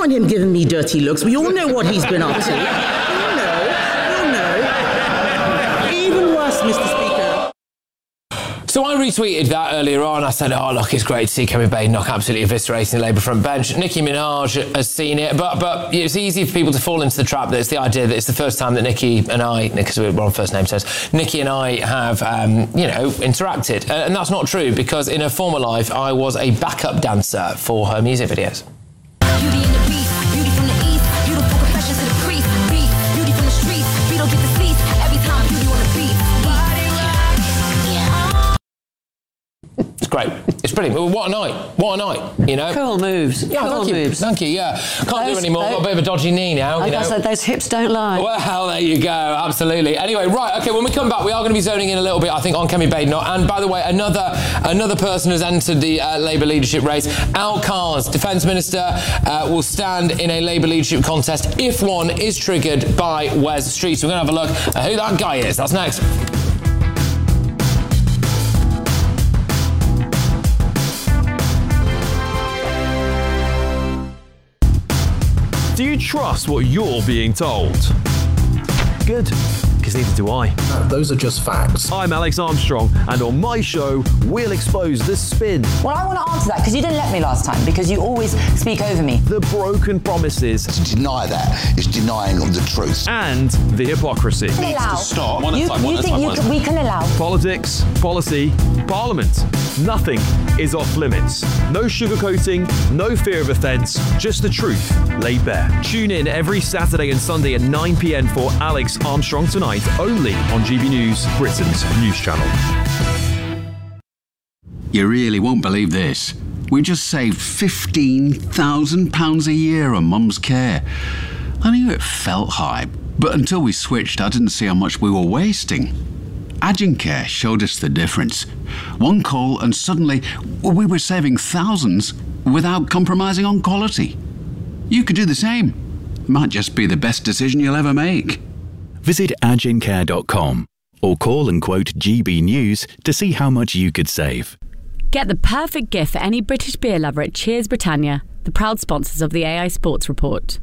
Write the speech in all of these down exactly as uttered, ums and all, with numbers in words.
point him giving me dirty looks. We all know what he's been up to. You know, you know. Even worse, Mister Speaker. So I retweeted that earlier on. I said, oh, look, it's great to see Kemi Baden knock absolutely eviscerating the Labour front bench. Nicki Minaj has seen it, but but it's easy for people to fall into the trap that it's the idea that it's the first time that Nicki and I, because we're on first name says, Nicki and I have, um, you know, interacted. Uh, and that's not true, because in her former life, I was a backup dancer for her music videos. Beauty in the beast, beauty from the east, beautiful confessions to the priest, beat, beauty from the streets, beat don't get the seats, every time beauty on the beat. Body rock, yeah. It's great. It's brilliant. Well, what a night. What a night, you know? Cool moves. Yeah, cool thank you. moves. Thank you, yeah. Can't Those- do it anymore. I've got a bit of a dodgy knee now, I you know. said those hips don't lie. Well, there you go. Absolutely. Anyway, right, okay, when we come back, we are going to be zoning in a little bit, I think, on Kemi Baden. And by the way, another another person has entered the uh, Labour leadership race. Al Kars, Defence Minister, uh, will stand in a Labour leadership contest if one is triggered by Wes Street. So we're going to have a look at who that guy is. That's next. Do you trust what you're being told? Good, because neither do I. Uh, those are just facts. I'm Alex Armstrong, and on my show, we'll expose the spin. Well, I want to answer that, because you didn't let me last time, because you always speak over me. The broken promises. To deny that is denying the truth. And the hypocrisy. Allow. Stop. You, you think you can, we can allow? Politics, policy, parliament. Nothing is off limits. No sugarcoating, no fear of offence, just the truth laid bare. Tune in every Saturday and Sunday at nine p.m. for Alex Armstrong Tonight, only on G B News, Britain's news channel. You really won't believe this. We just saved fifteen thousand pounds a year on Mum's care. I knew it felt high, but until we switched, I didn't see how much we were wasting. Agencare showed us the difference. One call and suddenly we were saving thousands without compromising on quality. You could do the same. Might just be the best decision you'll ever make. Visit agencare dot com or call and quote G B News to see how much you could save. Get the perfect gift for any British beer lover at Cheers Britannia, the proud sponsors of the A I Sports Report.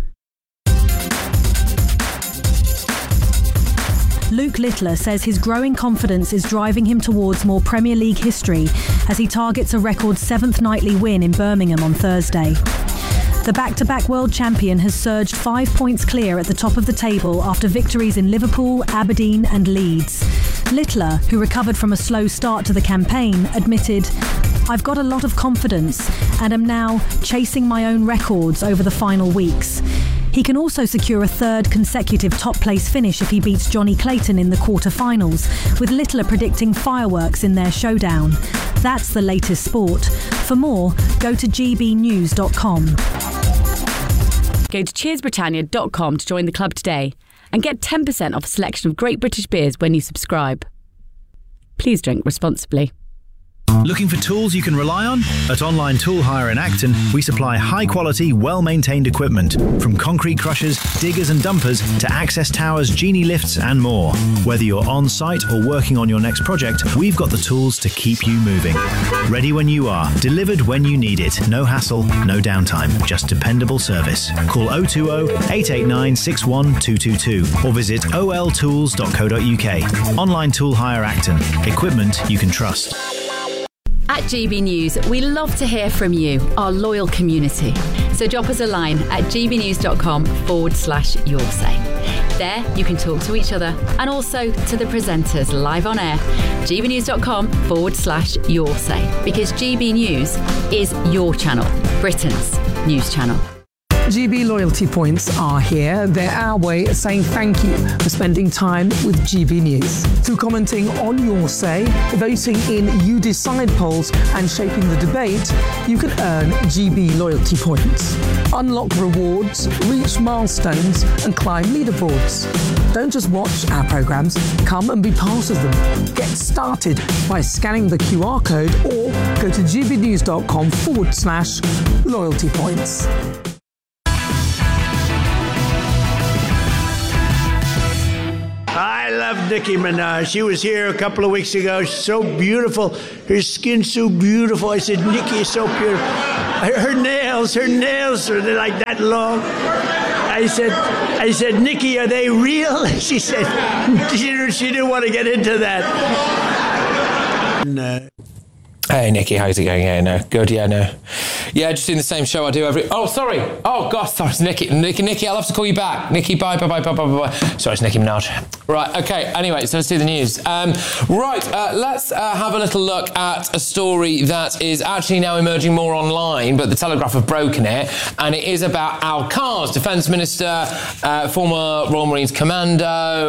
Luke Littler says his growing confidence is driving him towards more Premier League history as he targets a record seventh nightly win in Birmingham on Thursday. The back-to-back world champion has surged five points clear at the top of the table after victories in Liverpool, Aberdeen and Leeds. Littler, who recovered from a slow start to the campaign, admitted, "I've got a lot of confidence and am now chasing my own records over the final weeks." He can also secure a third consecutive top-place finish if he beats Johnny Clayton in the quarter-finals, with Littler predicting fireworks in their showdown. That's the latest sport. For more, go to g b news dot com. Go to cheers britannia dot com to join the club today and get ten percent off a selection of great British beers when you subscribe. Please drink responsibly. Looking for tools you can rely on? At Online Tool Hire in Acton, we supply high-quality, well-maintained equipment, from concrete crushers, diggers and dumpers to access towers, genie lifts and more. Whether you're on-site or working on your next project, we've got the tools to keep you moving. Ready when you are, delivered when you need it. No hassle, no downtime, just dependable service. Call oh two oh, eight eight nine, six one two two two or visit o l tools dot co dot u k. Online Tool Hire Acton. Equipment you can trust. At G B News, we love to hear from you, our loyal community. So drop us a line at gbnews.com forward slash your say. There, you can talk to each other and also to the presenters live on air. gbnews.com forward slash your say. Because G B News is your channel, Britain's news channel. G B loyalty points are here. They're our way of saying thank you for spending time with G B News. Through commenting on your say, voting in You Decide polls and shaping the debate, you can earn G B loyalty points. Unlock rewards, reach milestones and climb leaderboards. Don't just watch our programmes, come and be part of them. Get started by scanning the Q R code or go to gbnews.com forward slash loyalty points. I love Nicki Minaj. She was here a couple of weeks ago. She's so beautiful. Her skin's so beautiful. I said, Nicki is so beautiful. Her, her nails, her nails are like that long. I said, I said, Nicki, are they real? She said, she, she didn't want to get into that. No. Hey, Nikki, how's it going? Yeah, no. Good, yeah, no. Yeah, just doing the same show I do every... Oh, sorry. Oh, gosh, sorry, it's Nikki. Nikki, Nikki, I'll have to call you back. Nikki, bye, bye, bye, bye, bye, bye. Sorry, it's Nicki Minaj. Right, OK, anyway, so let's do the news. Um, right, uh, let's uh, have a little look at a story that is actually now emerging more online, but the Telegraph have broken it, and it is about Al Kars, Defence Minister, uh, former Royal Marines Commando,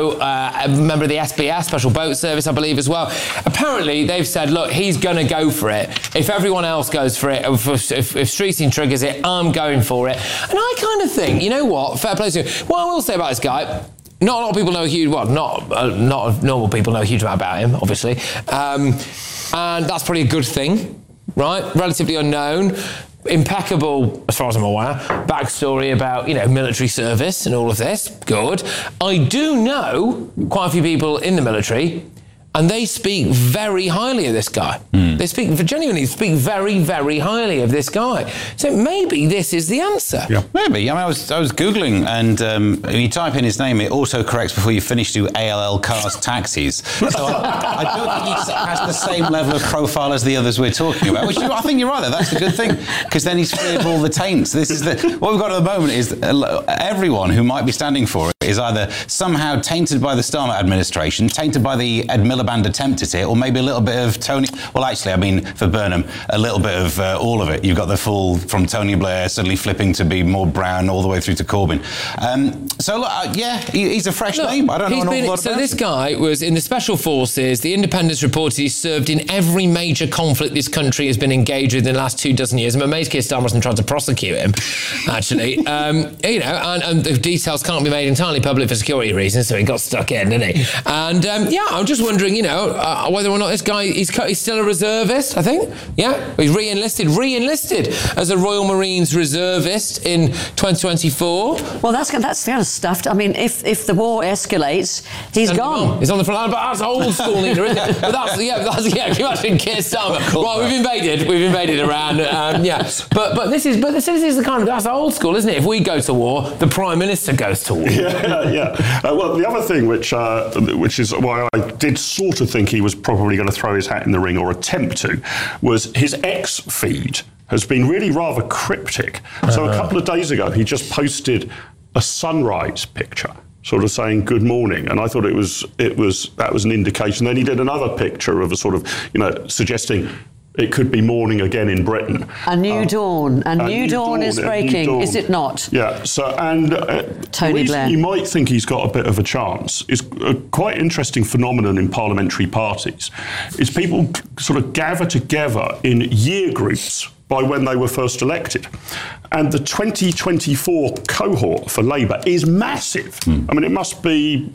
uh, a member of the S B S, Special Boat Service, I believe, as well. Apparently, they've said, look, he's going to go for it. If everyone else goes for it, if, if, if Streeting triggers it, I'm going for it. And I kind of think, you know what, fair play to him. What I will say about this guy, not a lot of people know a huge, well, not, uh, not normal people know a huge amount about him, obviously. Um, and that's probably a good thing, right? Relatively unknown. Impeccable, as far as I'm aware, backstory about, you know, military service and all of this. Good. I do know quite a few people in the military, and they speak very highly of this guy. Mm. They speak, genuinely speak very, very highly of this guy. So maybe this is the answer. Yeah. Maybe. I mean, I was I was Googling, and um, if you type in his name, it auto-corrects before you finish to A L L Cars Taxis. So I, I don't think he has the same level of profile as the others we're talking about, which I think you're right there. That's a good thing, because then he's free of all the taints. This is the what we've got at the moment is everyone who might be standing for it is either somehow tainted by the Starmer administration, tainted by the Ed Miliband attempt at it, or maybe a little bit of Tony... Well, actually, I mean, for Burnham, a little bit of uh, all of it. You've got the full from Tony Blair suddenly flipping to be more brown all the way through to Corbyn. Um, so, look, uh, yeah, he, he's a fresh Look, name. I don't know an been, awful lot So about this him. guy was in the Special Forces. The Independent's reported he served in every major conflict this country has been engaged with in the last two dozen years. I'm amazed Keir Starmer hasn't tried to prosecute him, actually. um, you know, and, and the details can't be made entirely public for security reasons, so he got stuck in, didn't he? And, um, yeah, I'm just wondering, you know, uh, whether or not this guy, he's, he's still a reservist, I think. Yeah, he's re-enlisted, re-enlisted as a Royal Marines reservist in twenty twenty-four. Well, that's that's kind of stuffed. I mean, if if the war escalates, he's Send gone. On. He's on the front line, but that's old school leader, isn't it? But that's, yeah, that's, yeah, can you imagine Keir Starmer? Right, we've invaded, we've invaded Iran, um, yeah. But but this is but this is the kind of, that's old school, isn't it? If we go to war, the Prime Minister goes to war. Yeah, yeah. Uh, well, the other thing, which uh, which is why I did sort of think he was probably going to throw his hat in the ring, or attempt to, was his X feed has been really rather cryptic. So uh-huh. a couple of days ago, he just posted a sunrise picture, sort of saying good morning, and I thought it was it was that was an indication. Then he did another picture of a sort of, you know, suggesting it could be morning again in Britain. A new uh, dawn. A, a new, new dawn, dawn is breaking, dawn. Is it not? Yeah. So, and uh, Tony Blair. You might think he's got a bit of a chance. It's a quite interesting phenomenon in parliamentary parties. Is people sort of gather together in year groups by when they were first elected. And the twenty twenty-four cohort for Labour is massive. Hmm. I mean, it must be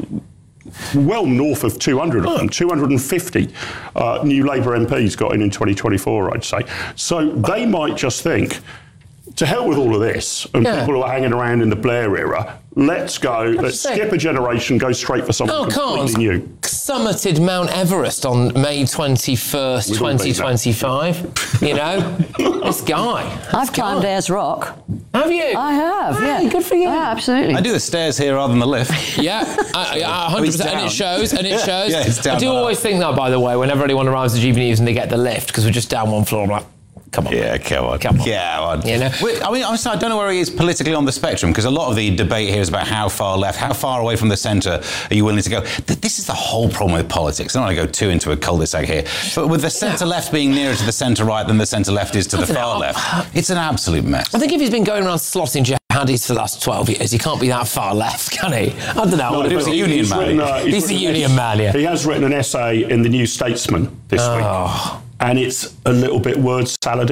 well north of two hundred of them, two hundred fifty uh, new Labour M Ps got in in twenty twenty-four, I'd say. So they might just think, to hell with all of this, and yeah. people who are hanging around in the Blair era, let's go, let's skip a generation, go straight for something oh, completely new. Summited Mount Everest on May twenty-first, twenty twenty-five. You know, this guy. This I've guy. climbed Ayers Rock. Have you? I have, hey, yeah. Good for you. Yeah, absolutely. I do the stairs here rather than the lift. Yeah, uh, yeah, one hundred percent. And it shows, and it shows. Yeah, it's down I do always think that, by the way, whenever anyone arrives at G B News and they get the lift, because we're just down one floor, I'm like, come on. Yeah, come on. Come on. Yeah, on. You know? I mean, honestly, I don't know where he is politically on the spectrum, because a lot of the debate here is about how far left, how far away from the centre are you willing to go. This is the whole problem with politics. I don't want to go too into a cul-de-sac here, but with the centre-left being nearer to the centre-right than the centre-left is to the far left, it's an absolute mess. I think if he's been going around slotting jihadis for the last twelve years, he can't be that far left, can he? I don't know. No, he was a union man. Written, uh, he's, he's a union es- man, yeah. He has written an essay in the New Statesman this oh. week, and it's a little bit word salady.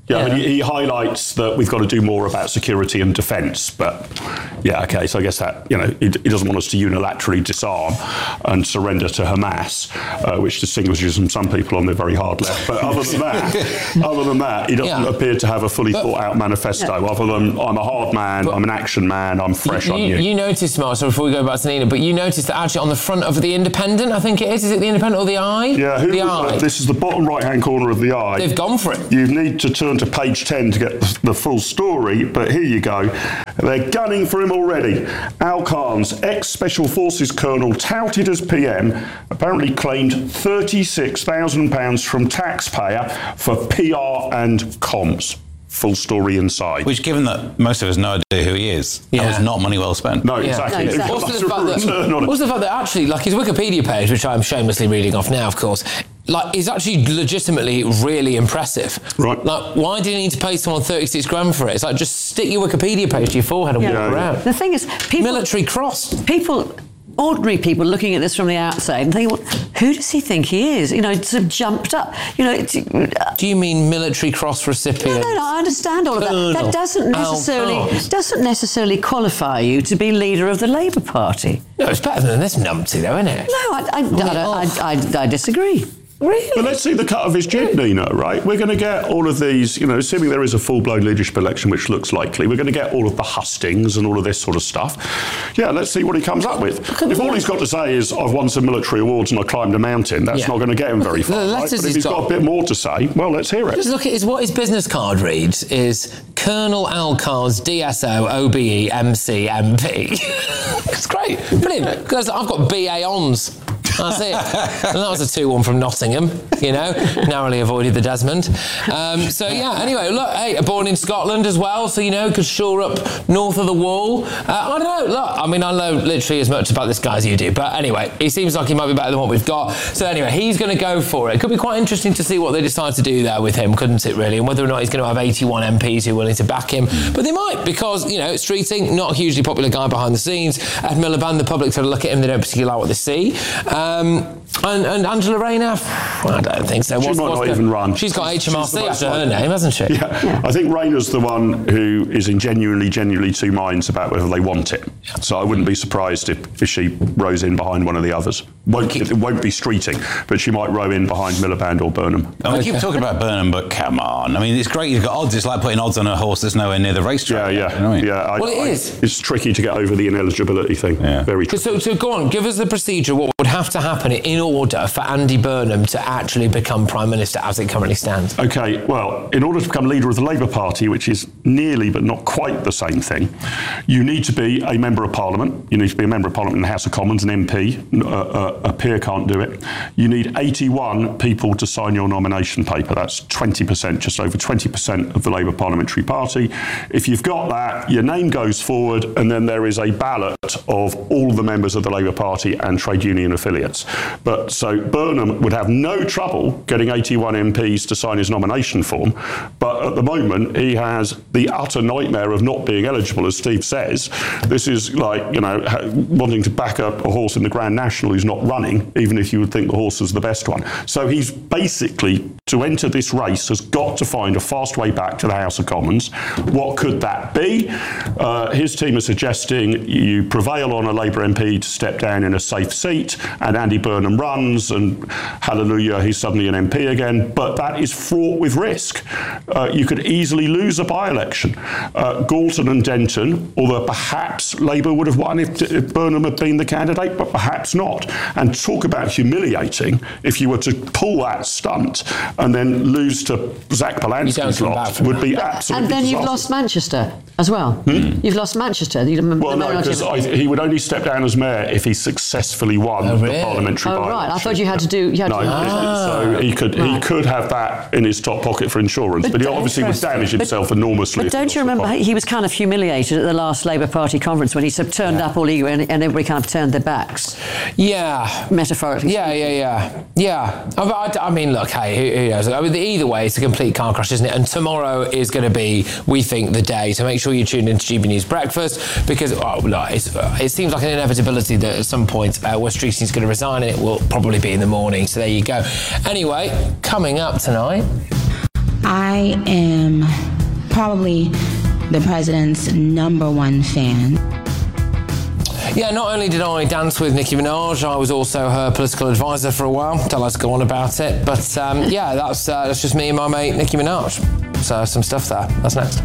Yeah, I mean, he, he highlights that we've got to do more about security and defence, but yeah, okay, so I guess that, you know, he, he doesn't want us to unilaterally disarm and surrender to Hamas, uh, which distinguishes from some people on the very hard left. But other than that, other than that, he doesn't Yeah. appear to have a fully But- thought out manifesto, other than I'm a hard man, I'm an action man, I'm fresh You, on you. you noticed, Mark, so before we go back to Nina, but you noticed that actually on the front of the Independent, I think it is, is it the Independent or the Eye? Yeah, who the was, Eye. uh, this is the bottom right-hand corner of the Eye. They've gone for it. You need to turn to page ten to get the, the full story, but here you go. They're gunning for him already. Al Khan's ex-Special Forces colonel, touted as P M, apparently claimed thirty-six thousand pounds from taxpayer for P R and comms. Full story inside. Which, given that most of us know idea who he is, Yeah. that was not money well spent. No, Yeah. exactly. No, It Also was the, a fact return on that, it. also the fact that actually, like his Wikipedia page, which I'm shamelessly reading off now, of course, like is actually legitimately really impressive. Right. Like, why do you need to pay someone thirty-six grand for it? It's like, just stick your Wikipedia page to your forehead and Yeah. walk around. The thing is, people, Military cross. people, ordinary people looking at this from the outside and thinking, well, who does he think he is? You know, sort of jumped up. You know, it's, uh, Do you mean military cross recipient? no, no, I understand all of that. Colonel That doesn't Al necessarily Khan. doesn't necessarily qualify you to be leader of the Labour Party. No, it's better than this numpty, though, isn't it? No, I, I, I, I, I, I disagree. Really? But let's see the cut of his jib, Nina, right? We're going to get all of these, you know, assuming there is a full-blown leadership election, which looks likely, we're going to get all of the hustings and all of this sort of stuff. Yeah, let's see what he comes up with. If all he's got to say is, I've won some military awards and I climbed a mountain, that's Yeah. not going to get him very Look at far, the right? letters But if he's he's got. got. a bit more to say, well, let's hear it. Just look at his, what his business card reads is Colonel Al Khan's D S O, O B E, M C, M P. It's great. Brilliant. Because I've got B A Ons. That's it. And that was a two one from Nottingham, you know, narrowly avoided the Desmond. Um, so, yeah, anyway, look, hey, born in Scotland as well, so, you know, could shore up north of the wall. Uh, I don't know, look, I mean, I know literally as much about this guy as you do, but anyway, he seems like he might be better than what we've got. So, anyway, he's going to go for it. It could be quite interesting to see what they decide to do there with him, couldn't it, really? And whether or not he's going to have eighty-one M Ps who are willing to back him. But they might, because, you know, Streeting, not a hugely popular guy behind the scenes. Ed Miliband, the public sort of look at him, they don't particularly like what they see. Um, and, and Angela Rayner, I don't think so. She What's- might what's not the- even run. She's got She's H M R the C most after her likely. name, hasn't she? Yeah. I think Rayner's the one who is in genuinely, genuinely two minds about whether they want it. So I wouldn't be surprised if, if she rows in behind one of the others. Won't, it won't be Streeting, but she might row in behind Miliband or Burnham. And we keep talking about Burnham, but come on. I mean, it's great you've got odds. It's like putting odds on a horse that's nowhere near the racetrack. Yeah, yeah. You know what I mean? yeah I, Well, it I- is. It's tricky to get over the ineligibility thing. Yeah. Very tricky. So, so go on, give us the procedure. What would have to happen in order for Andy Burnham to actually become Prime Minister as it currently stands? Okay, well, in order to become leader of the Labour Party, which is nearly but not quite the same thing, you need to be a member of Parliament. You need to be a member of Parliament in the House of Commons, an M P. A, a, a peer can't do it. You need eighty-one people to sign your nomination paper. That's twenty percent, just over twenty percent of the Labour Parliamentary Party. If you've got that, your name goes forward, and then there is a ballot of all the members of the Labour Party and trade union affiliates. But so Burnham would have no trouble getting eighty-one M Ps to sign his nomination form, but at the moment he has the utter nightmare of not being eligible, as Steve says. This is like, you know, ha- wanting to back up a horse in the Grand National who's not running, even if you would think the horse is the best one. So he's basically, to enter this race, has got to find a fast way back to the House of Commons. What could that be? Uh, his team are suggesting you prevail on a Labour M P to step down in a safe seat, and Andy Burnham runs, and hallelujah, he's suddenly an M P again. But that is fraught with risk. Uh, you could easily lose a by-election. Uh, Galton and Denton, although perhaps Labour would have won if, if Burnham had been the candidate, but perhaps not. And talk about humiliating if you were to pull that stunt and then lose to Zach Polanski's lot, would be absolutely And then you've disastrous. lost Manchester as well. Hmm? You've lost Manchester. The, the Well, no, minority because of- I- he would only step down as mayor if he successfully won Oh, the really? parliamentary Oh, by-election. right. I thought you had to do- you had no, to- it- Ah. so he could he Right. could have that in his top pocket for insurance, but, But he obviously would interesting. damage But- himself enormously. But if he don't lost you the remember pocket. he was kind of humiliated at the last Labour Party conference when he sort of turned up all eager and, and everybody kind of turned their backs, Yeah. metaphorically. Yeah, yeah, yeah. Yeah. I, I- I mean, look, hey, who, who knows? I mean, either way, it's a complete car crash, isn't it? And tomorrow is going to be, we think, the day. So make sure you tune into G B News Breakfast, because oh, look, it's, uh, it seems like an inevitability that at some point uh, Wes Streeting's going to resign, and it will probably be in the morning. So there you go. Anyway, coming up tonight... I am probably the president's number one fan. Yeah, not only did I dance with Nicki Minaj, I was also her political advisor for a while. Tell us to go on about it. But um, yeah, that's, uh, that's just me and my mate Nicki Minaj. So some stuff there. That's next.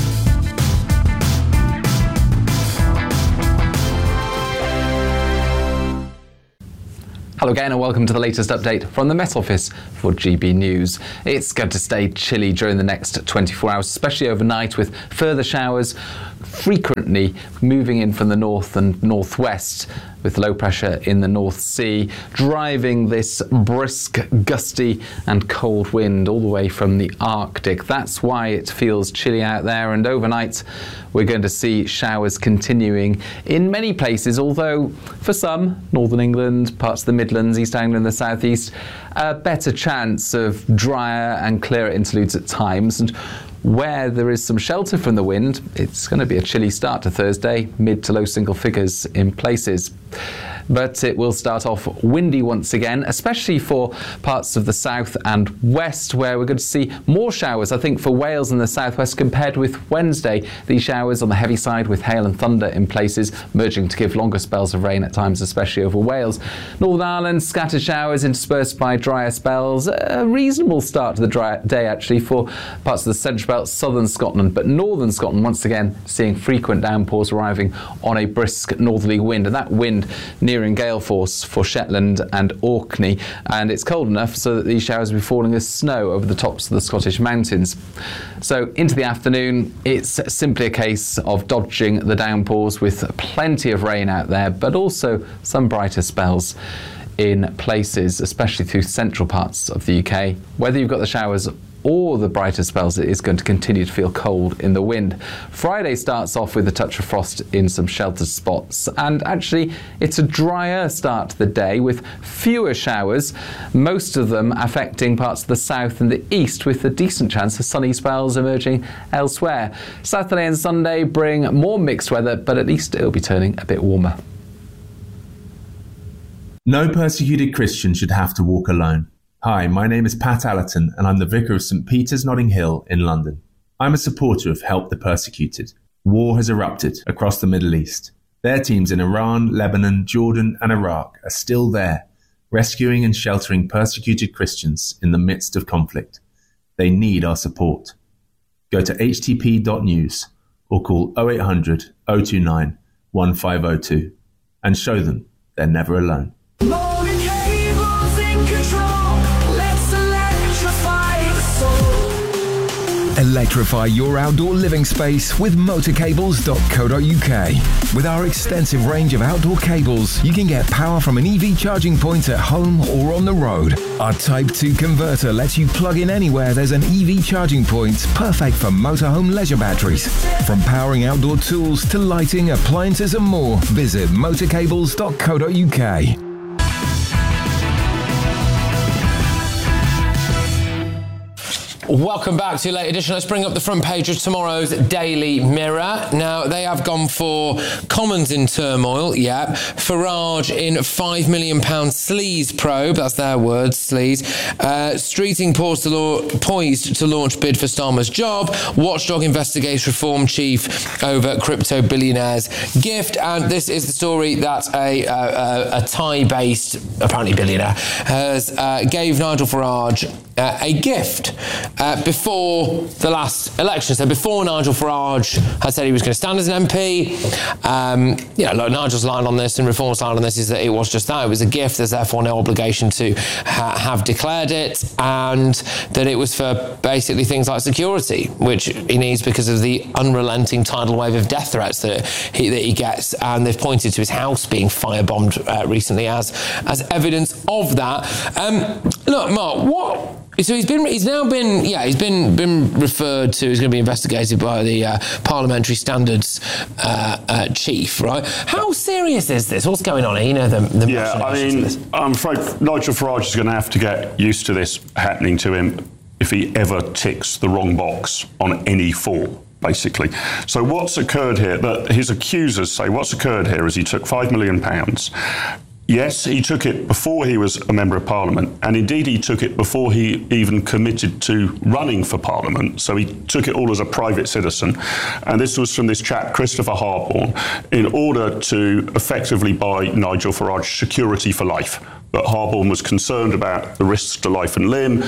Hello again and welcome to the latest update from the Met Office for G B News. It's going to stay chilly during the next twenty-four hours, especially overnight, with further showers frequently moving in from the north and northwest, with low pressure in the North Sea, driving this brisk, gusty and cold wind all the way from the Arctic. That's why it feels chilly out there, and overnight we're going to see showers continuing in many places, although for some, Northern England, parts of the Midlands, East Anglia and the South East, a better chance of drier and clearer interludes at times. And where there is some shelter from the wind, it's going to be a chilly start to Thursday, mid to low single figures in places. But it will start off windy once again, especially for parts of the south and west, where we're going to see more showers, I think, for Wales and the southwest compared with Wednesday. These showers on the heavy side with hail and thunder in places, merging to give longer spells of rain at times, especially over Wales. Northern Ireland, scattered showers interspersed by drier spells. A reasonable start to the dry day, actually, for parts of the central belt, southern Scotland. But northern Scotland, once again, seeing frequent downpours arriving on a brisk northerly wind. And that wind near in gale force for Shetland and Orkney, and it's cold enough so that these showers will be falling as snow over the tops of the Scottish mountains. So into the afternoon, it's simply a case of dodging the downpours with plenty of rain out there, but also some brighter spells in places, especially through central parts of the U K. Whether you've got the showers or the brighter spells, it is going to continue to feel cold in the wind. Friday starts off with a touch of frost in some sheltered spots, and actually it's a drier start to the day with fewer showers, most of them affecting parts of the south and the east, with a decent chance of sunny spells emerging elsewhere. Saturday and Sunday bring more mixed weather, but at least it'll be turning a bit warmer. No persecuted Christian should have to walk alone. Hi, my name is Pat Allerton and I'm the Vicar of St Peter's Notting Hill in London. I'm a supporter of Help the Persecuted. War has erupted across the Middle East. Their teams in Iran, Lebanon, Jordan and Iraq are still there, rescuing and sheltering persecuted Christians in the midst of conflict. They need our support. Go to h t p dot news or call oh eight hundred, oh two nine, one five oh two and show them they're never alone. Electrify your outdoor living space with motor cables dot co dot u k. With our extensive range of outdoor cables, you can get power from an E V charging point at home or on the road. Our Type two converter lets you plug in anywhere there's an E V charging point, perfect for motorhome leisure batteries. From powering outdoor tools to lighting, appliances and more, visit motor cables dot co dot u k. Welcome back to a late edition. Let's bring up the front page of tomorrow's Daily Mirror. Now, they have gone for Commons in turmoil, yeah. Farage in five million pounds sleaze probe, that's their words, sleaze. Uh, Streeting poised to, law, poised to launch bid for Starmer's job. Watchdog investigates reform chief over crypto billionaire's gift. And this is the story that a, uh, a, a Thai-based, apparently billionaire, has uh, gave Nigel Farage Uh, a gift uh, before the last election. So before Nigel Farage had said he was going to stand as an M P, um, you know, like Nigel's line on this and Reform's line on this is that it was just that. It was a gift. There's therefore no obligation to ha- have declared it, and that it was for basically things like security, which he needs because of the unrelenting tidal wave of death threats that he, that he gets. And they've pointed to his house being firebombed uh, recently as, as evidence of that. Um, look, Mark, what... So he's been, he's now been, yeah, he's been been referred to, he's going to be investigated by the uh, Parliamentary Standards uh, uh, chief, right? How serious is this? What's going on here? You know, the, the yeah, I mean, I'm afraid Nigel Farage is going to have to get used to this happening to him if he ever ticks the wrong box on any form, basically. So what's occurred here, that his accusers say what's occurred here is he took five million pounds Yes, he took it before he was a Member of Parliament, and indeed he took it before he even committed to running for Parliament. So he took it all as a private citizen. And this was from this chap, Christopher Harborne, in order to effectively buy Nigel Farage security for life. But Harborne was concerned about the risks to life and limb.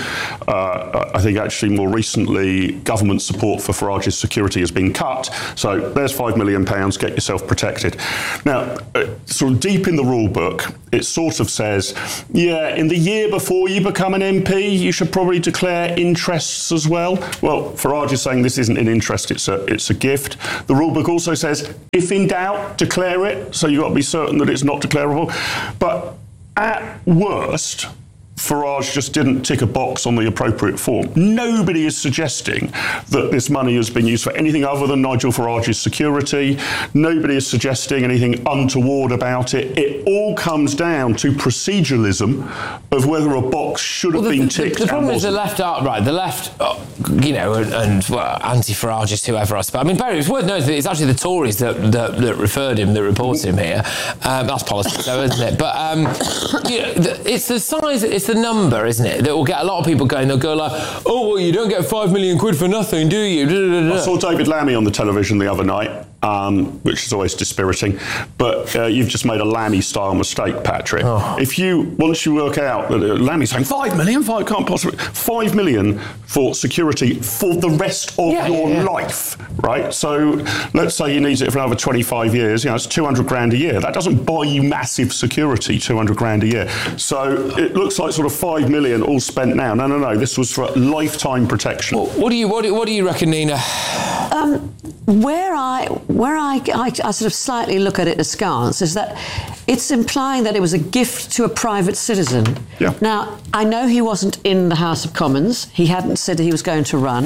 Uh, I think actually more recently, government support for Farage's security has been cut. So there's five million pounds, get yourself protected. Now, uh, sort of deep in the rule book, it sort of says, yeah, in the year before you become an M P, you should probably declare interests as well. Well, Farage is saying this isn't an interest, it's a, it's a gift. The rule book also says, if in doubt, declare it. So you've got to be certain that it's not declarable. But at worst, Farage just didn't tick a box on the appropriate form. Nobody is suggesting that this money has been used for anything other than Nigel Farage's security. Nobody is suggesting anything untoward about it. It all comes down to proceduralism of whether a box should have well, the, been the, ticked. The, the problem is the wasn't. left are, right, the left, uh, you know, and, and well, anti-Farageist, whoever I suppose. I mean, Barry, it's worth noting that it's actually the Tories that, that, that referred him, that reported him here. Um, that's politics, though, isn't it? But um, you know, the, it's the size, it's the number, isn't it, that will get a lot of people going. They'll go like, oh, well, you don't get five million quid for nothing, do you? Da, da, da. I saw David Lammy on the television the other night, um, which is always dispiriting, but uh, you've just made a Lammy-style mistake, Patrick. Oh. If you, once you work out that uh, Lammy's saying five million, five can't possibly, five million for security for the rest of yeah, your yeah, yeah. life, right? So let's say he needs it for another twenty-five years, you know, it's two hundred grand a year. That doesn't buy you massive security, two hundred grand a year. So it looks like sort of five million all spent now. No, no, no, this was for lifetime protection. Well, what do you, what do, what do you reckon, Nina? Um, where I where I, I, I sort of slightly look at it askance is that it's implying that it was a gift to a private citizen. Yeah. Now, I know he wasn't in the House of Commons. He hadn't said he was going to run.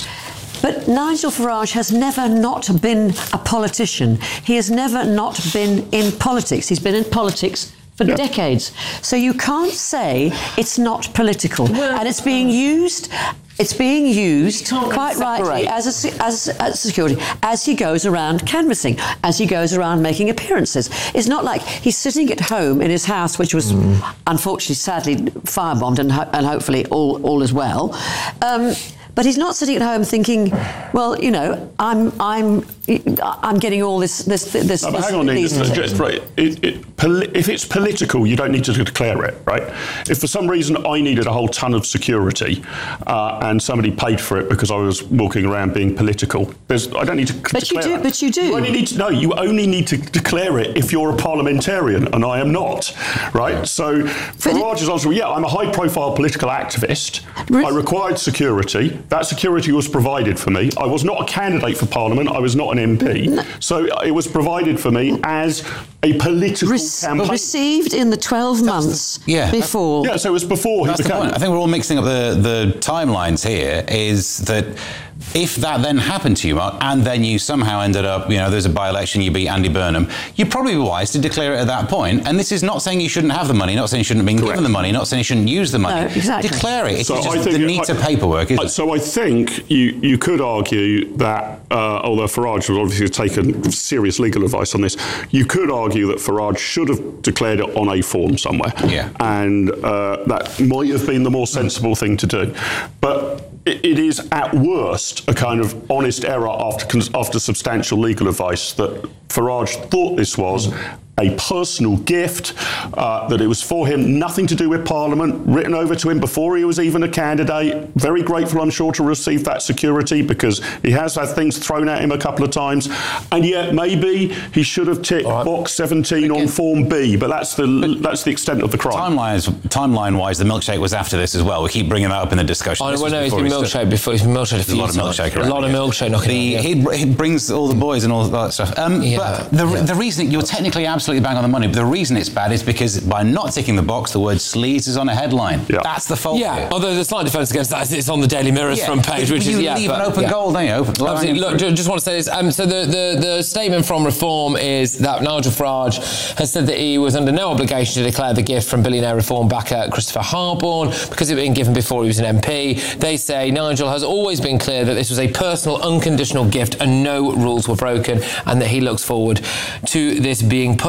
But Nigel Farage has never not been a politician. He has never not been in politics. He's been in politics for yeah. decades. So you can't say it's not political. Well, and it's being used... It's being used quite rightly as a, as, as security as he goes around canvassing, as he goes around making appearances. It's not like he's sitting at home in his house, which was mm. unfortunately, sadly, firebombed, and, ho- and hopefully all, all is well. Um, But he's not sitting at home thinking, well, you know, I'm I'm I'm getting all this this this. No, but this, hang on, Nina, these just, right. It, it, poli- if it's political, you don't need to declare it, right? If for some reason I needed a whole ton of security uh, and somebody paid for it because I was walking around being political, there's I don't need to but declare you do, it. But you do. You only need to, no, you only need to declare it if you're a parliamentarian, and I am not, right? So Farage's answer, well, yeah, I'm a high-profile political activist. Really? I required security. That security was provided for me. I was not a candidate for Parliament. I was not an M P. No. So it was provided for me as a political Re- campaign. Received in the twelve months the, yeah, before. Yeah, so it was before That's he became... the point. I think we're all mixing up the, the timelines here, is that if that then happened to you, Mark, and then you somehow ended up, you know, there's a by-election, you beat Andy Burnham, you'd probably be wise to declare it at that point. And this is not saying you shouldn't have the money, not saying you shouldn't have been Correct. given the money, not saying you shouldn't use the money. No, exactly. Declare it. It's so just I think the neat of paperwork, isn't I, it? So I think you, you could argue that, uh, although Farage has obviously taken serious legal advice on this, you could argue that Farage should have declared it on a form somewhere. Yeah. And uh, that might have been the more sensible thing to do. But it, it is, at worst, a kind of honest error after after substantial legal advice that Farage thought this was a personal gift, uh, that it was for him, nothing to do with Parliament, written over to him before he was even a candidate. Very grateful, I'm sure, to receive that security because he has had things thrown at him a couple of times. And yet maybe he should have ticked right. box seventeen Again. on Form B, but that's the but that's the extent of the crime. Timeline-wise, timeline-wise, the milkshake was after this as well. We keep bringing that up in the discussion. Oh, well, no, it's been milkshake before. It's been milkshake a few times. A lot of milkshake around. A lot of milkshake knocking the, around, yeah. he, he brings all the boys and all that stuff. Um, yeah, but the, yeah. the reason, you're technically absolutely bang on the money, but the reason it's bad is because by not ticking the box, the word sleaze is on a headline. Yeah. That's the fault. Yeah, although the slight defence against that is it's on the Daily Mirror's yeah. front page, which you is, yeah. leave but, an open yeah. goal, don't you? Open, Absolutely. Look, just want to say this. Um, so the, the, the statement from Reform is that Nigel Farage has said that he was under no obligation to declare the gift from billionaire Reform backer Christopher Harborne because it had been given before he was an M P. They say Nigel has always been clear that this was a personal, unconditional gift and no rules were broken, and that he looks forward to this being put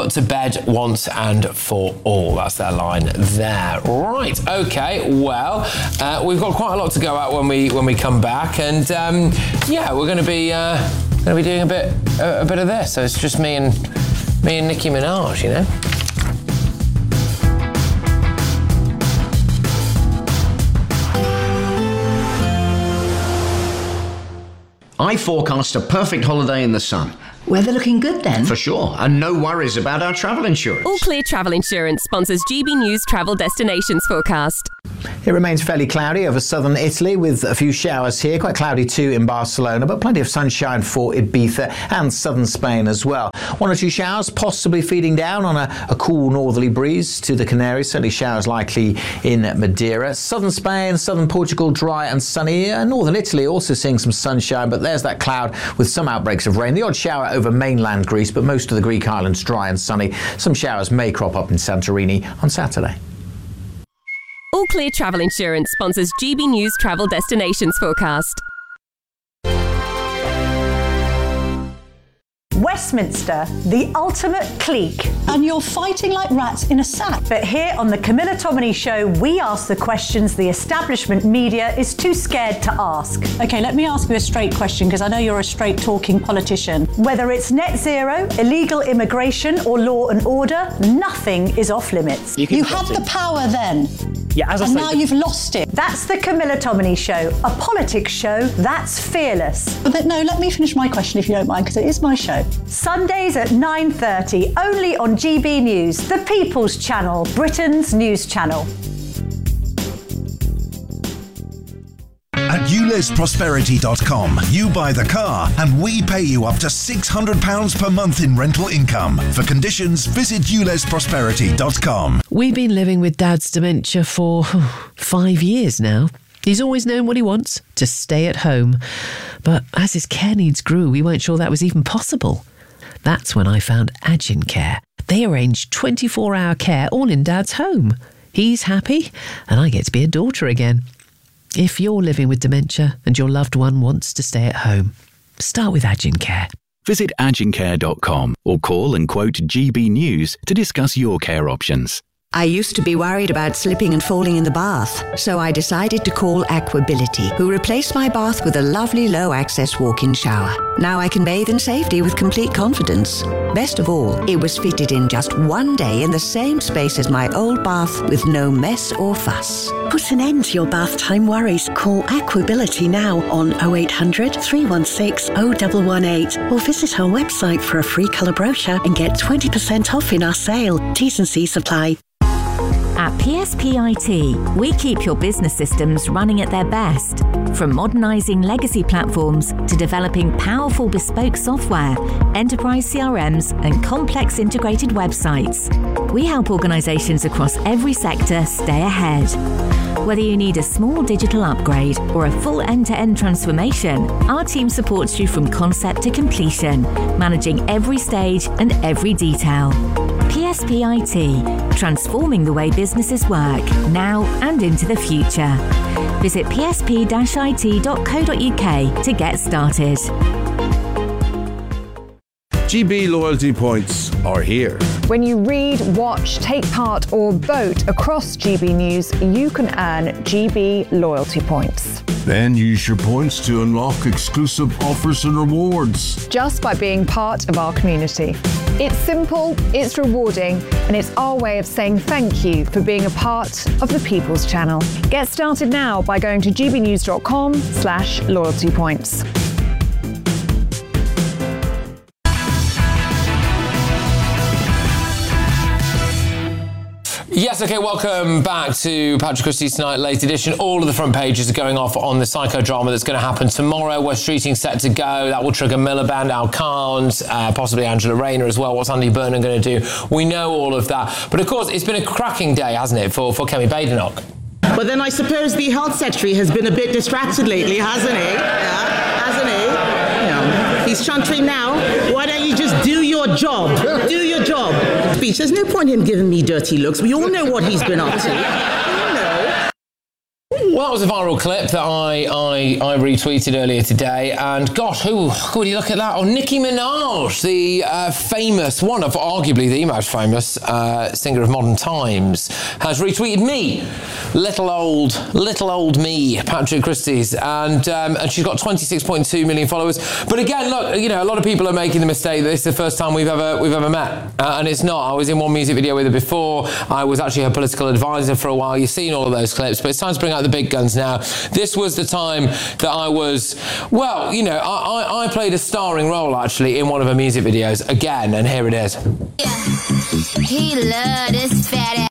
put to bed once and for all. That's their line there. Right, okay, well, uh, we've got quite a lot to go at when we when we come back, and um, yeah, we're going to be uh, going to be doing a bit a, a bit of this. So it's just me and me and Nicki Minaj, you know. I forecast a perfect holiday in the sun. Weather looking good then? For sure, and no worries about our travel insurance. All Clear Travel Insurance sponsors G B News Travel Destinations Forecast. It remains fairly cloudy over southern Italy with a few showers here, quite cloudy too in Barcelona, but plenty of sunshine for Ibiza and southern Spain as well. One or two showers possibly feeding down on a, a cool northerly breeze to the Canaries, certainly showers likely in Madeira. Southern Spain, southern Portugal, dry and sunny. Uh, northern Italy also seeing some sunshine, but there's that cloud with some outbreaks of rain. The odd shower over mainland Greece, but most of the Greek islands dry and sunny. Some showers may crop up in Santorini on Saturday. All Clear Travel Insurance sponsors G B News Travel Destinations Forecast. Westminster, the ultimate clique. And you're fighting like rats in a sack. But here on the Camilla Tominey Show, we ask the questions the establishment media is too scared to ask. Okay, let me ask you a straight question, because I know you're a straight-talking politician. Whether it's net zero, illegal immigration, or law and order, nothing is off limits. You, you had the power then. Yeah, as I and say, now you've lost it. That's the Camilla Tominey Show, a politics show that's fearless. But then, no, let me finish my question if you don't mind, because it is my show. Sundays at nine thirty, only on G B News, the People's Channel, Britain's news channel. At ules prosperity dot com, you buy the car and we pay you up to six hundred pounds per month in rental income. For conditions, visit ules prosperity dot com. We've been living with Dad's dementia for five years now. He's always known what he wants, to stay at home. But as his care needs grew, we weren't sure that was even possible. That's when I found Agin Care. They arrange twenty-four hour care all in Dad's home. He's happy, and I get to be a daughter again. If you're living with dementia and your loved one wants to stay at home, start with Agin Care. Visit agin care dot com or call and quote G B News to discuss your care options. I used to be worried about slipping and falling in the bath, so I decided to call Aquability, who replaced my bath with a lovely low-access walk-in shower. Now I can bathe in safety with complete confidence. Best of all, it was fitted in just one day in the same space as my old bath with no mess or fuss. Put an end to your bath time worries. Call Aquability now on oh eight hundred, three one six, oh one one eight or visit our website for a free colour brochure and get twenty percent off in our sale. T's and C's apply. At P S P I T, we keep your business systems running at their best. From modernising legacy platforms to developing powerful bespoke software, enterprise C R Ms and complex integrated websites. We help organisations across every sector stay ahead. Whether you need a small digital upgrade or a full end-to-end transformation, our team supports you from concept to completion, managing every stage and every detail. P S P I T, transforming the way businesses work, now and into the future. Visit p s p dash i t dot co dot u k to get started. G B loyalty points are here. When you read, watch, take part or vote across G B News, you can earn G B loyalty points. Then use your points to unlock exclusive offers and rewards. Just by being part of our community. It's simple, it's rewarding, and it's our way of saying thank you for being a part of the People's Channel. Get started now by going to g b news dot com slash loyalty points. Yes, okay, welcome back to Patrick Christie's Tonight Late Edition. All of the front pages are going off on the psychodrama that's going to happen tomorrow. West Streeting set to go. That will trigger Miliband, Al Khan's, uh, possibly Angela Rayner as well. What's Andy Burnham going to do? We know all of that. But of course, it's been a cracking day, hasn't it, for, for Kemi Badenoch? But then I suppose the health secretary has been a bit distracted lately, hasn't he? Yeah, hasn't he? Yeah. He's chuntering now. Why don't you just do your job? Do your job. Speech. There's no point in him giving me dirty looks. We all know what he's been up to. We all know. Well, that was a viral clip that I, I, I retweeted earlier today, and gosh, who, who would you look at that? Oh, Nicki Minaj, the uh, famous, one of arguably the most famous uh, singer of modern times, has retweeted me, little old, little old me, Patrick Christys, and um, and she's got twenty-six point two million followers. But again, look, you know, a lot of people are making the mistake that this is the first time we've ever we've ever met, uh, and it's not. I was in one music video with her before. I was actually her political advisor for a while. You've seen all of those clips, but it's time to bring out the big guns now. This was the time that I was, well, you know, I, I, I played a starring role actually in one of her music videos again, and here it is. Yeah. He loved this fat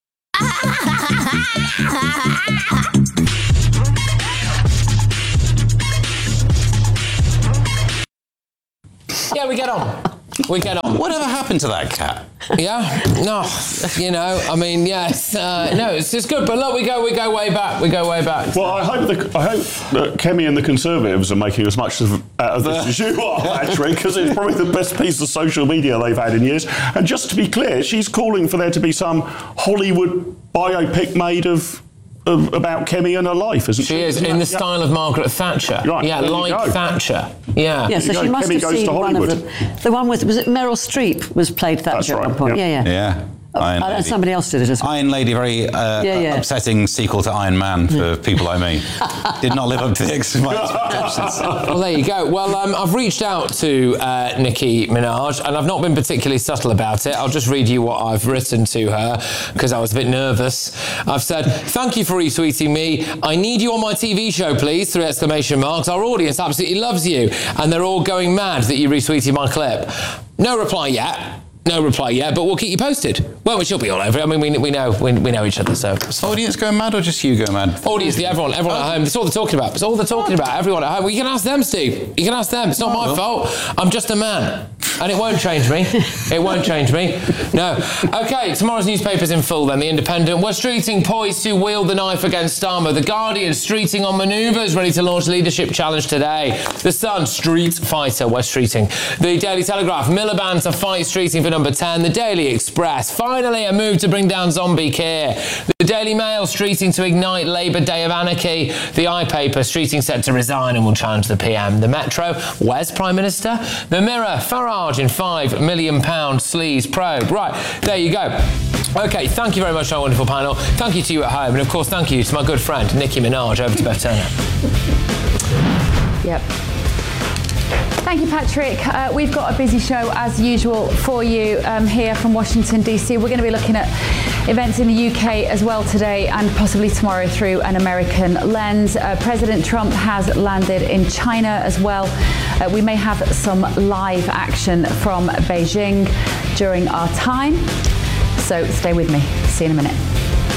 Yeah, we get on. We get on. Whatever happened to that cat? Yeah, no, you know, I mean, yes, uh, no, it's just good. But look, we go, we go way back. We go way back. Well, I hope the, I hope that Kemi and the Conservatives are making as much of, out of this as you are, actually, because it's probably the best piece of social media they've had in years. And just to be clear, she's calling for there to be some Hollywood biopic made of. Of, about Kemi and her life, isn't she? She is, in the yeah. style of Margaret Thatcher. Right, yeah, like Thatcher. Yeah. Yeah, so she must Kemi have goes seen to one of Hollywood. the, the one with, was it Meryl Streep was played Thatcher That's right, at one point? yeah. Yeah, yeah. Yeah. Iron Oh, Lady. and somebody else did it as well. Iron Lady, very uh, Yeah, yeah. upsetting sequel to Iron Man for people like me. Did not live up to the ex- my expectations. Well, there you go. Well, um, I've reached out to uh, Nicki Minaj, and I've not been particularly subtle about it. I'll just read you what I've written to her, because I was a bit nervous. I've said, thank you for retweeting me. I need you on my T V show, please, three exclamation marks. Our audience absolutely loves you, and they're all going mad that you retweeted my clip. No reply yet. No reply yet, but we'll keep you posted. Well, we should be all over it. I mean, we, we know we, we know each other, so... Audience going mad or just you going mad? Audience, the everyone, everyone at home. That's all they're talking about. It's all they're talking about, everyone at home. Well, you can ask them, Steve. You can ask them. It's not my fault. I'm just a man. And it won't change me. It won't change me. No. OK, tomorrow's newspapers in full then. The Independent. We're streeting poised to wield the knife against Starmer. The Guardian streeting on manoeuvres, ready to launch leadership challenge today. The Sun, street fighter. We're streeting. The Daily Telegraph. Miliband to fight streeting for number ten. The Daily Express. Finally, a move to bring down zombie care. The Daily Mail streeting to ignite Labour Day of Anarchy. The iPaper streeting set to resign and will challenge the P M. The Metro. Where's Prime Minister? The Mirror. Farage in five million pound sleaze probe. Right, there you go. OK, thank you very much, our wonderful panel. Thank you to you at home. And, of course, thank you to my good friend, Nicki Minaj. Over to Beth Turner. Yep. Thank you, Patrick. Uh, we've got a busy show, as usual, for you um, here from Washington, D C. We're going to be looking at events in the U K as well today and possibly tomorrow through an American lens. Uh, President Trump has landed in China as well. Uh, we may have some live action from Beijing during our time. So stay with me. See you in a minute.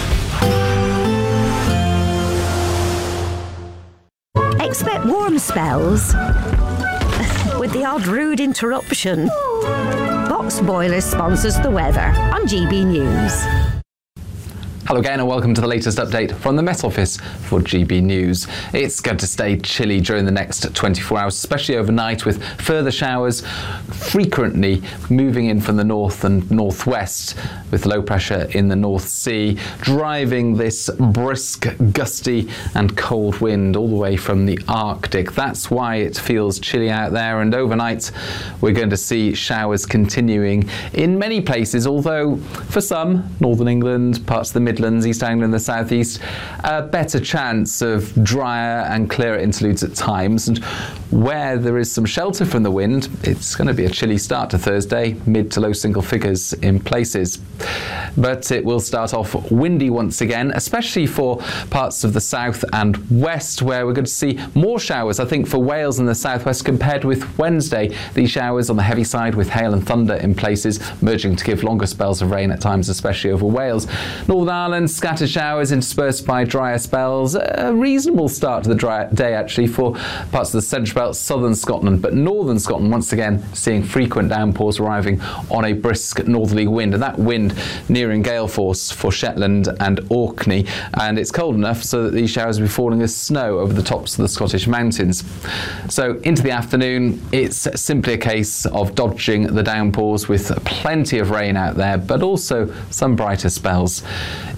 Expect warm spells with the odd rude interruption. Box Boilers sponsors the weather on G B News. Hello again and welcome to the latest update from the Met Office for G B News. It's going to stay chilly during the next twenty-four hours, especially overnight, with further showers frequently moving in from the north and northwest, with low pressure in the North Sea, driving this brisk, gusty and cold wind all the way from the Arctic. That's why it feels chilly out there, and overnight we're going to see showers continuing in many places, although for some, northern England, parts of the Midlands, East Anglia, the South East, a better chance of drier and clearer interludes at times. And where there is some shelter from the wind, it's going to be a chilly start to Thursday, mid to low single figures in places. But it will start off windy once again, especially for parts of the south and west, where we're going to see more showers, I think, for Wales and the southwest compared with Wednesday. These showers on the heavy side with hail and thunder in places, merging to give longer spells of rain at times, especially over Wales. Northern Ireland, scattered showers interspersed by drier spells. A reasonable start to the dry day, actually, for parts of the central belt, southern Scotland, but northern Scotland, once again, seeing frequent downpours arriving on a brisk northerly wind, and that wind nearing gale force for Shetland and Orkney. And it's cold enough so that these showers will be falling as snow over the tops of the Scottish mountains. So into the afternoon, it's simply a case of dodging the downpours with plenty of rain out there, but also some brighter spells.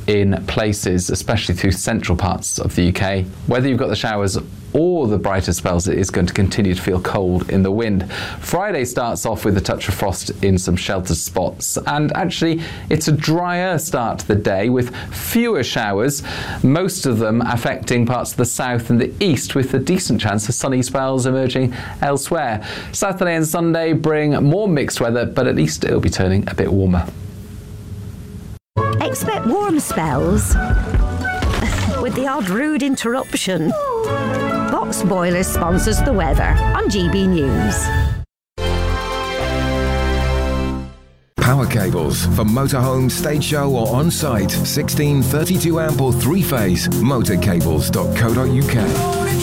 in places, especially through central parts of the U K. Whether you've got the showers or the brighter spells, it is going to continue to feel cold in the wind. Friday starts off with a touch of frost in some sheltered spots, and actually it's a drier start to the day with fewer showers, most of them affecting parts of the south and the east, with a decent chance of sunny spells emerging elsewhere. Saturday and Sunday bring more mixed weather, but at least it'll be turning a bit warmer. Expect warm spells with the odd rude interruption. Box Boilers sponsors the weather on G B News. Power cables for motorhome, stage show or on-site. sixteen, thirty-two amp or three-phase. motorcables dot co dot uk.